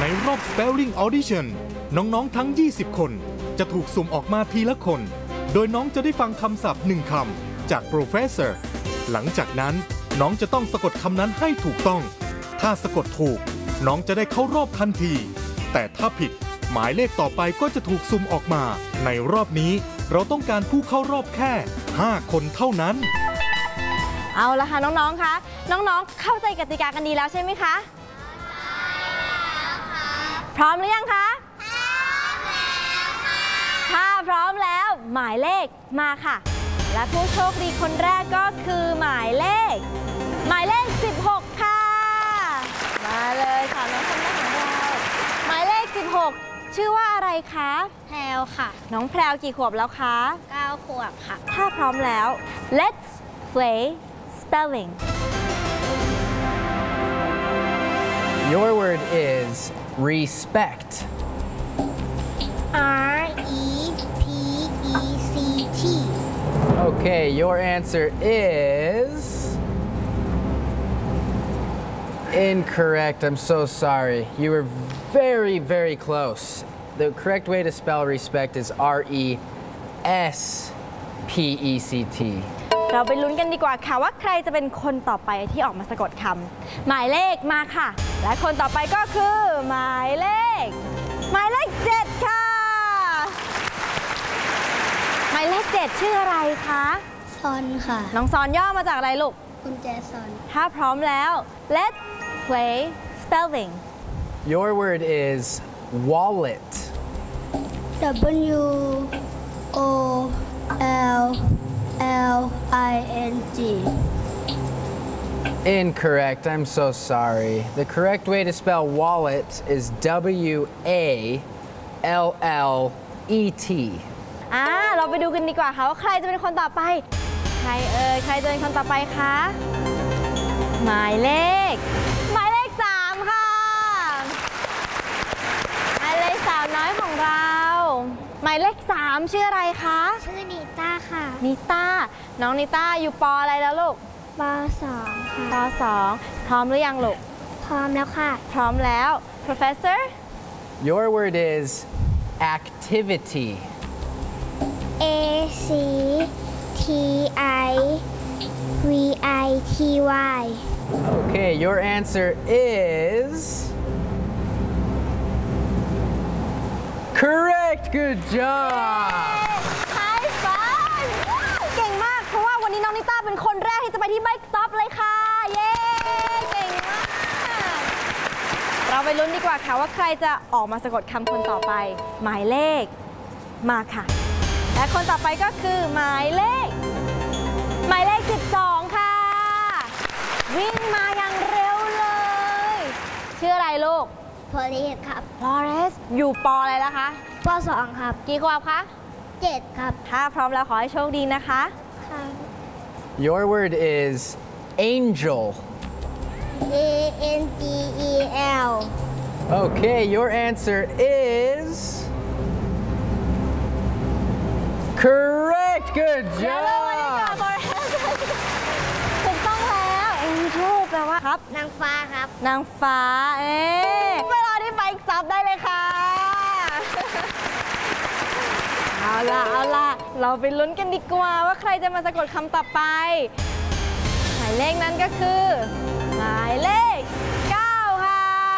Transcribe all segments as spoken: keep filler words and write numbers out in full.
ในรอบ Spelling Audition น้องๆทั้งยี่สิบคนจะถูกสุ่มออกมาทีละคนโดยน้องจะได้ฟังคำศัพท์หนึ่งคำจาก Professor หลังจากนั้นน้องจะต้องสะกดคำนั้นให้ถูกต้องถ้าสะกดถูกน้องจะได้เข้ารอบทันทีแต่ถ้าผิดหมายเลขต่อไปก็จะถูกสุ่มออกมาในรอบนี้เราต้องการผู้เข้ารอบแค่ห้าคนเท่านั้นเอาละค่ะน้องๆคะน้องๆเข้าใจกติกากันดีแล้วใช่ไหมคะพร้อมหรือยังคะพร้อมแล้วค่ะถ้าพร้อมแล้วหมายเลขมาค่ะและผู้โชคดีคนแรกก็คือหมายเลขหมายเลขสิบหกค่ะมาเลยค่ะน้องคนแรกของเราหมายเลขสิบหกชื่อว่าอะไรคะแพรวค่ะน้องแพรวกี่ขวบแล้วคะเก้าขวบค่ะถ้าพร้อมแล้ว let's play spelling Your word is respect. R E P E C T. Okay, your answer is incorrect. I'm so sorry. You were very, very close. The correct way to spell respect is R E S P E C T. เราไปลุ้นกันดีกว่าค่ะว่าใครจะเป็นคนต่อไปที่ออกมาสะกดคำหมายเลขมาค่ะและคนต่อไปก็คือหมายเลขหมายเลขเจ็ดค่ะหมายเลขเจ็ดชื่ออะไรคะซอนค่ะน้องซอนย่อมาจากอะไรลูกกุญแจซอนถ้าพร้อมแล้ว let's play spelling Your word is wallet. W O L L I N G. Incorrect. I'm so sorry. The correct way to spell wallet is W A L L E T. อ่าเราไปดูกันดีกว่าค่ะว่าใครจะเป็นคนต่อไปใครเอ่ยใครจะเป็นคนต่อไปคะหมายเลขหมายเลขสามค่ะหมายเลขสาวน้อยของเราหมายเลขสามชื่ออะไรคะชื่อนิต้าค่ะนิต้าน้องนิต้าอยู่ป.อะไรแล้วลูกป.สองค่ะป.สองพร้อมหรือยังลูกพร้อมแล้วค่ะพร้อมแล้ว Professor Your word is activity. A C T I V I T Y. Okay, your answer is correct. Good job. High five เก่งมากเพราะว่าวันนี้น้องนิต้าเป็นคนแรกที่จะไปที่ Bike Stop เลยค่ะเย้เก่งมากเราไปลุ้นดีกว่าค่ะว่าใครจะออกมาสะกดคำคนต่อไปหมายเลขมาค่ะและคนต่อไปก็คือหมายเลขหมายเลขสิบสองค่ะวิ่งมาอย่างเร็วเลยชื่ออะไรลูกพอลีสครับฟลอเรสอยู่ป.อะไรแล้วคะป.สองครับกี่ขวบคะเจ็ดครับถ้าพร้อมแล้วขอให้โชคดีนะคะค่ะ Your word is angel. A N G E L. Okay, your answer is correct. Good job. ถูกต้องแล้ว angel แปลว่าครับนางฟ้าครับนางฟ้าเอ๊ะไปรอที่ Bike Stop ได้เลยค่ะเอาล่ะเอาล่ะเราไปลุ้นกันดีกว่าว่าใครจะมาสะกดคำต่อไปหมายเลขนั้นก็คือหมายเลขเก้าค่ะ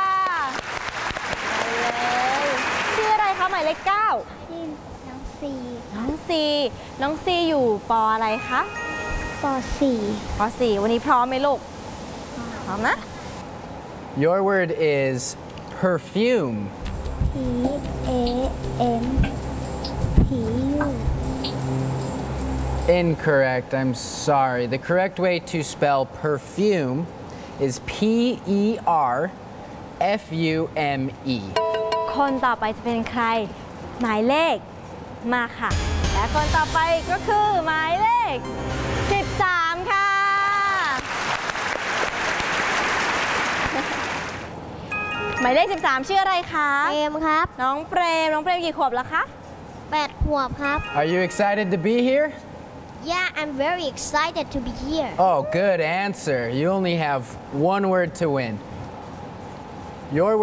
ไปเลยชื่ออะไรคะหมายเลขเก้าน้องซีน้องซีน้องซีอยู่ป.อะไรคะป.สี่ป.สี่วันนี้พร้อมไหมลูกพร้อมนะ Your word is perfume. P A M P U. Incorrect. I'm sorry. The correct way to spell perfume is P E R F U M E. คนต่อไปจะเป็นใครหมายเลขมาค่ะและคนต่อไปก็คือหมายเลขสิบสามค่ะหมายเลขสิบสามชื่ออะไรคะเปรมครับน้องเปรมน้องเปรมกี่ขวบแล้วคะแปดขวบครับ Are you excited to be here? Yeah, I'm very excited to be here. Oh, good answer. You only have one word to win. Your